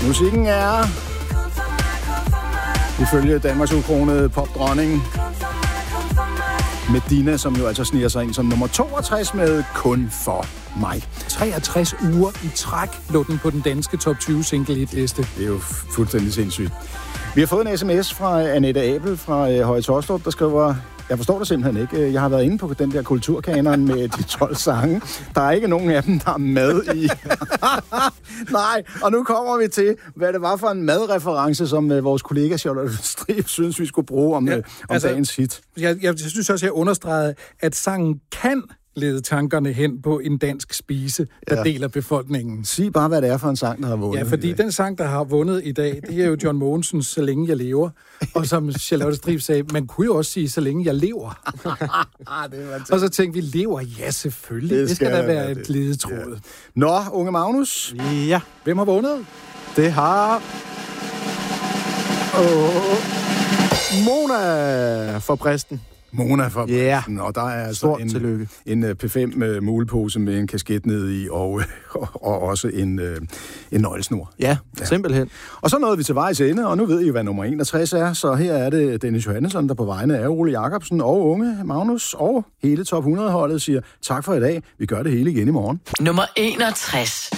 Musikken er, ifølge Danmarks ukronede popdronning, Medina, som jo altså sniger sig ind som nummer 62 med Kun for mig. 63 uger i træk lå den på den danske top 20 single hit liste. Det er jo fuldstændig sindssygt. Vi har fået en sms fra Annette Abel fra Høje Taastrup, der skriver: jeg forstår det simpelthen ikke. Jeg har været inde på den der kulturkanon med de 12 sange. Der er ikke nogen af dem, der er med i. Nej, og nu kommer vi til, hvad det var for en madreference, som vores kollega Charlotte Strib synes, vi skulle bruge om dagens hit. Jeg synes også, jeg understregede, at sangen kan lede tankerne hen på en dansk spise, der deler befolkningen. Sig bare, hvad det er for en sang, der har vundet. Ja, fordi den sang, der har vundet i dag, det er jo John Mogensens Så længe jeg lever. Og som Charlotte Strib sagde, man kunne jo også sige, så længe jeg lever. Og så tænkte vi, lever? Ja, selvfølgelig. Det skal da være et ledetråd. Ja. Nå, unge Magnus. Ja. Hvem har vundet? Det har... Mona for Bristen. Mona for Bristen, og der er altså en P5 mulepose med en kasket ned i, og også en nøglesnor. Ja, simpelthen. Og så nåede vi til vejs ende, og nu ved I, hvad nummer 61 er, så her er det Dennis Johannesson, der på vegne af Ole Jacobsen og unge Magnus og hele Top 100-holdet siger tak for i dag. Vi gør det hele igen i morgen. Nummer 61.